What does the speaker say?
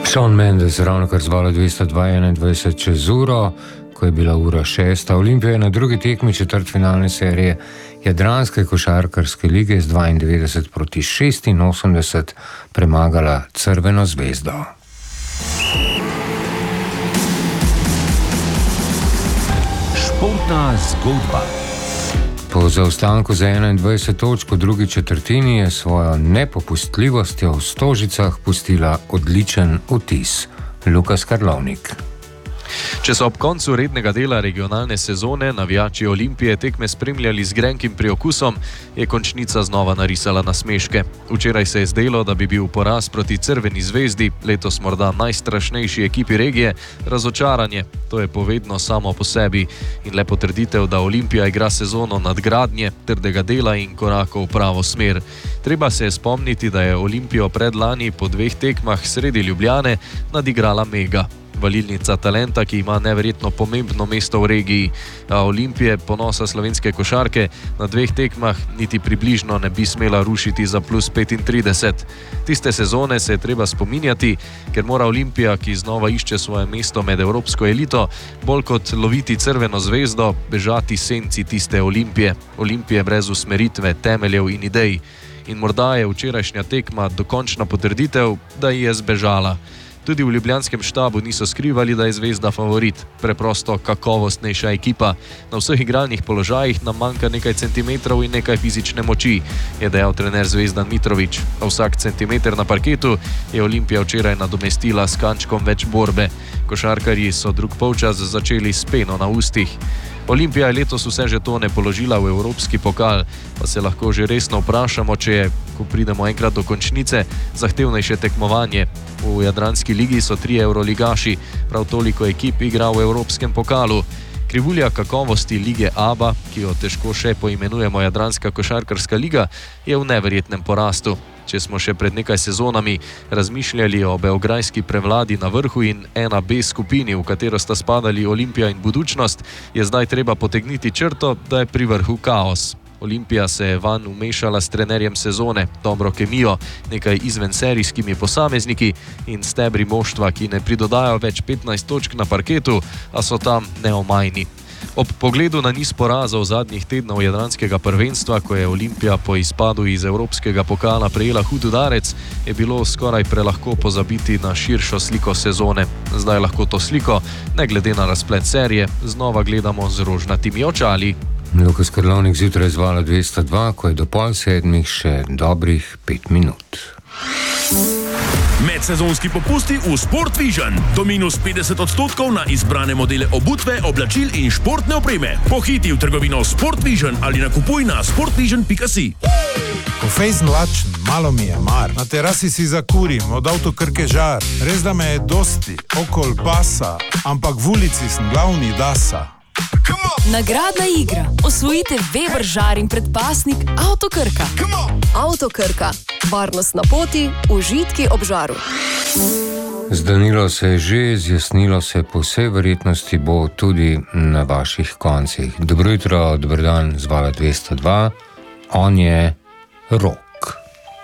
Shawn Mendes ravno kar zvala 202.21 čez uro, ko je bila ura 6. Olimpija je na drugi tekmi četrtfinalne serije Jadranske košarkarske lige z 92-86 premagala Crveno zvezdo. Športna zgodba. Po zaostanku za 21 točk v drugi četrtini je svojo nepopustljivostjo v Stožicah pustila odličen vtis. Lukas Karlovnik. Če so ob koncu rednega dela regionalne sezone navijači Olimpije tekme spremljali z grenkim priokusom, je končnica znova narisala nasmeške. Včeraj se je zdelo, da bi bil poraz proti Crveni zvezdi, letos morda najstrašnejši ekipi regije, razočaranje. To je povedno samo po sebi in le potrditev, da Olimpija igra sezono nadgradnje, trdega dela in korakov v pravo smer. Treba se je spomniti, da je Olimpijo predlani po 2 tekmah sredi Ljubljane nadigrala Mega. Valilnica talenta, ki ima neverjetno pomembno mesto v regiji, a Olimpije, ponosa slovenske košarke, na 2 tekmah niti približno ne bi smela rušiti za plus 35. Tiste sezone se je treba spominjati, ker mora Olimpija, ki znova išče svoje mesto med evropsko elito, bolj kot loviti Crveno zvezdo, bežati senci tiste Olimpije. Olimpije brez usmeritve, temeljev in idej. In morda je včerajšnja tekma dokončna potrditev, da ji je zbežala. Tudi v ljubljanskem štabu niso skrivali, da je Zvezda favorit. Preprosto kakovostnejša ekipa. Na vseh igralnih položajih nam manjka nekaj centimetrov in nekaj fizične moči, je dejal trener Zvezdan Mitrović. A vsak centimeter na parketu je Olimpija včeraj nadomestila s kančkom več borbe. Košarkarji so drug polčas začeli s peno na ustih. Olimpija je letos vse žetone položila v evropski pokal, pa se lahko že resno vprašamo, če je, ko pridemo enkrat do končnice, zahtevnejše tekmovanje. V Jadranski ligi so 3 evroligaši, prav toliko ekip igra v evropskem pokalu. Krivulja kakovosti lige ABA, ki jo težko še poimenujemo Jadranska košarkarska liga, je v neverjetnem porastu. Če smo še pred nekaj sezonami razmišljali o beograjski prevladi na vrhu in 1B skupini, v katero sta spadali Olimpija in Budućnost, je zdaj treba potegniti črto, da je pri vrhu kaos. Olimpija se je vanj umešala s trenerjem sezone, dobro kemijo, nekaj izvenserijskimi posamezniki in stebri moštva, ki ne pridodajo več 15 točk na parketu, a so tam neomajni. Ob pogledu na niz porazov zadnjih tednov jadranskega prvenstva, ko je Olimpija po izpadu iz evropskega pokala prejela hud udarec, je bilo skoraj prelahko pozabiti na širšo sliko sezone. Zdaj lahko to sliko, ne glede na razplet serije, znova gledamo z rožnatimi očali. Lukas Karlovnik zjutraj zvala 202, ko je do 6:30 še dobrih 5 minut. Medsezonski popusti v Sport Vision. Do minus 50% na izbrane modele obutve, oblačil in športne opreme. Pohiti v trgovino Sport Vision ali nakupuj na sportvision.si. Ko fejs mlačen, malo mi je mar. Na terasi si zakurim, od avto Krke žar. Res da me je dosti, okol pasa, ampak v ulici sem glavni dasa. Nagradna igra. Osvojite Weber žar in predpasnik Avto Krka. Avto Krka. Varnost na poti, užitki ob žaru. Zdanilo se je že, zjasnilo se po vsej verjetnosti bo tudi na vaših koncih. Dobro jutro, dober dan, zvala 202. On je Rok.